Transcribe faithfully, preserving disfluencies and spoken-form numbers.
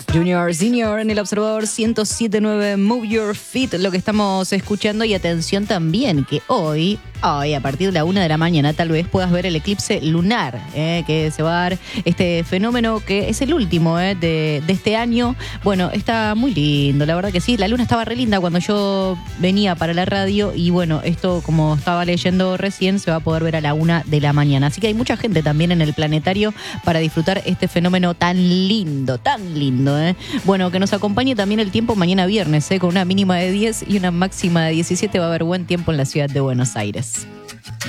Junior, Senior en el Observador ciento siete punto nueve Move Your Feet, lo que estamos escuchando. Y atención también que hoy, hoy a partir de la una de la mañana tal vez puedas ver el eclipse lunar, eh, que se va a dar este fenómeno que es el último eh, de, de este año. Bueno, está muy lindo, la verdad que sí. La luna estaba re linda cuando yo venía para la radio y bueno, esto como estaba leyendo recién se va a poder ver a la una de la mañana. Así que hay mucha gente también en el planetario para disfrutar este fenómeno tan lindo, tan lindo. Eh. Bueno, que nos acompañe también el tiempo mañana viernes, eh, con una mínima de diez y una máxima de diecisiete. Va a haber buen tiempo en la ciudad de Buenos Aires.